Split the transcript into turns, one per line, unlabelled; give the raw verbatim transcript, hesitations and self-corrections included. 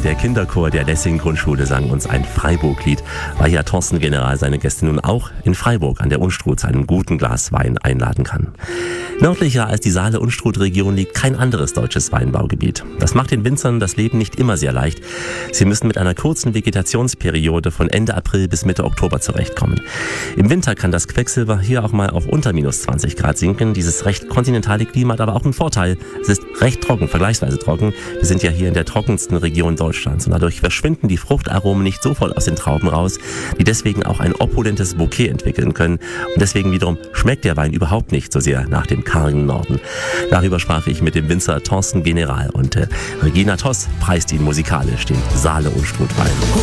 Der Kinderchor der Lessing-Grundschule sang uns ein Freiburg-Lied, weil ja Thorsten General seine Gäste nun auch in Freiburg an der Unstrut zu einem guten Glas Wein einladen kann. Nördlicher als die Saale-Unstrut-Region liegt kein anderes deutsches Weinbaugebiet. Das macht den Winzern das Leben nicht immer sehr leicht. Sie müssen mit einer kurzen Vegetationsperiode von Ende April bis Mitte Oktober zurechtkommen. Im Winter kann das Quecksilber hier auch mal auf unter minus zwanzig Grad sinken. Dieses recht kontinentale Klima hat aber auch einen Vorteil. Es ist recht trocken, vergleichsweise trocken. Wir sind ja hier in der trockensten Region Deutschlands und dadurch verschwinden die Fruchtaromen nicht so voll aus den Trauben raus, die deswegen auch ein opulentes Bouquet entwickeln können. Und deswegen wiederum schmeckt der Wein überhaupt nicht so sehr nach dem kargen Norden. Darüber sprach ich mit dem Winzer Thorsten General und äh, Regina Toss preist ihn musikalisch, den Saale-Unstrut-Wein.